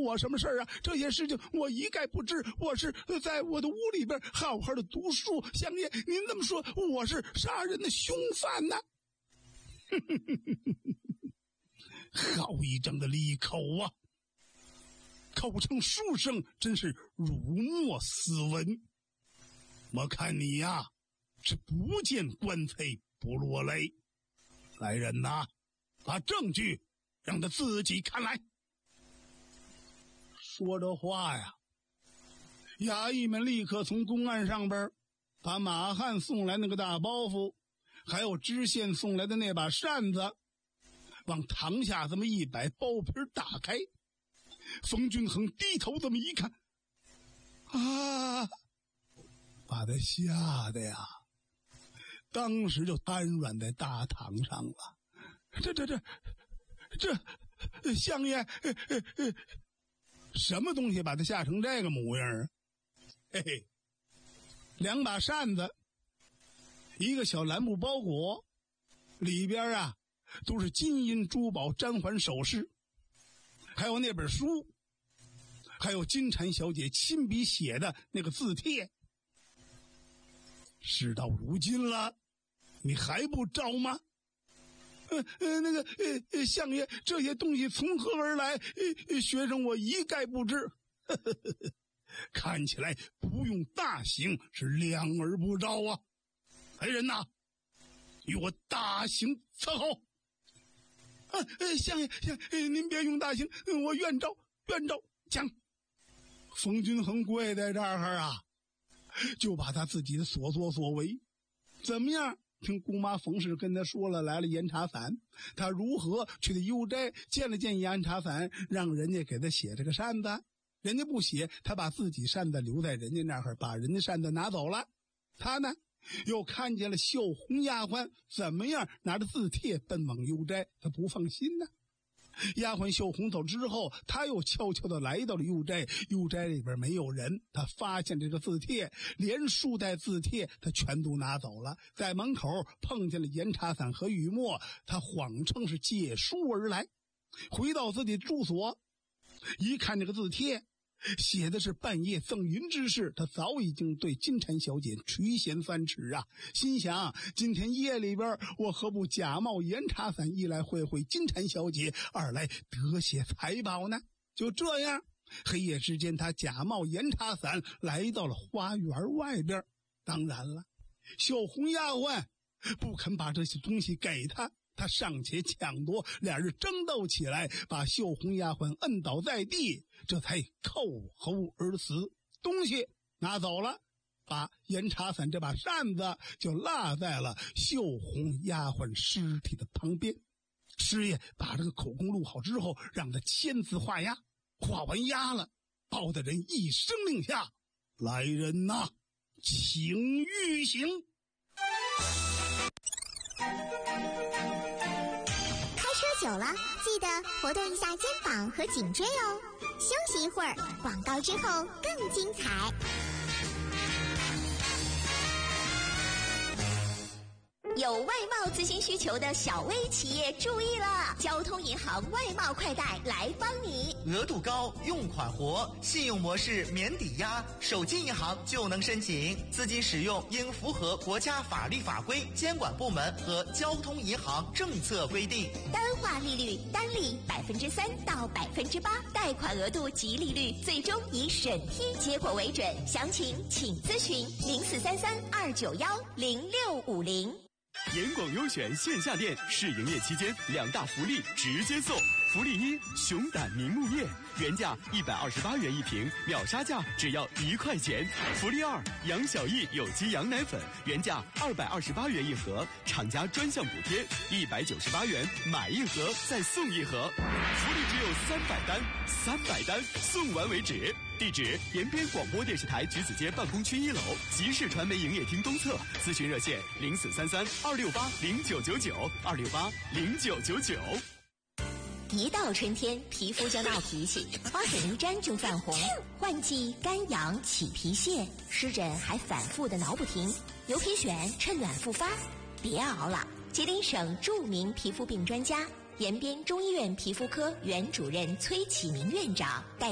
我什么事儿啊？这些事情我一概不知，我是在我的屋里边好好的读书。相爷，您这么说，我是杀人的凶犯呢？好一整的利口啊！口称书生，真是辱没斯文。我看你呀，是不见棺材不落泪。来人呐，把证据让他自己看来。说着话呀，衙役们立刻从公案上边把马汉送来那个大包袱，还有知县送来的那把扇子，往堂下这么一摆，包皮打开。冯君衡低头这么一看，啊，把他吓得呀，当时就瘫软在大堂上了。这相爷，什么东西把他吓成这个模样啊？嘿嘿，两把扇子，一个小蓝布包裹，里边啊都是金银珠宝、簪环首饰，还有那本书，还有金蝉小姐亲笔写的那个字帖。事到如今了，你还不招吗？相爷，这些东西从何而来？学生我一概不知。看起来不用大刑是两而不招啊！来人呐，与我大刑伺候！相爷，您别用大刑，我愿招。讲。冯君衡跪在这儿啊，就把他自己的所作所为怎么样？听姑妈冯氏跟他说了，来了严查反，他如何去的幽斋见了严查反，让人家给他写这个扇子，人家不写，他把自己扇子留在人家那儿，把人家扇子拿走了。他呢又看见了绣红丫鬟怎么样拿着字帖奔往幽斋，他不放心呢。丫鬟绣红走之后，他又悄悄地来到了幽斋，幽斋里边没有人，他发现这个字帖，连书带字帖他全都拿走了。在门口碰见了严查反和雨墨，他谎称是借书而来。回到自己住所，一看这个字帖写的是半夜赠银之事，他早已经对金蝉小姐垂涎3尺啊，心想今天夜里边我何不假冒严查反，一来会会金蝉小姐，二来得些财宝呢？就这样，黑夜之间他假冒严查反来到了花园外边。当然了，绣红丫鬟不肯把这些东西给他，他尚且抢夺，俩人争斗起来，把绣红丫鬟摁倒在地，这才扣喉而死。东西拿走了，把严查反这把扇子就落在了绣红丫鬟尸体的旁边。师爷把这个口供录好之后，让他签字画押，画完押了，包大人一声令下，来人呐，请御刑。 久了，记得活动一下肩膀和颈椎哦。休息一会儿，广告之后更精彩。有外贸咨询需求的小微企业注意了，交通银行外贸快贷来帮你。 额度高，用款活，信用模式免抵押，手机银行就能申请。资金使用应符合国家法律法规、监管部门和交通银行政策规定。 单化利率单利3%到8%，贷款额度及利率最终以审批结果为准。详情请咨询0433291065。 严广优选线下店试营业期间2大福利直接送。福利1，熊胆明目叶，原价128元一瓶，秒杀价只要1块钱。福利2，杨小艺有机羊奶粉，原价228元一盒，厂家专项补贴198元，买一盒再送一盒。福利只有300单送完为止。地址：延边广播电视台橘子街办公区1楼，集市传媒营业厅东侧。咨询热线：0433-268-0999，268-0999。 一到春天，皮肤就闹脾气，花粉一沾就泛红，换季干痒起皮屑，湿疹还反复的挠不停。牛皮癣趁暖复发，别熬了！吉林省著名皮肤病专家、延边中医院皮肤科原主任崔启明院长带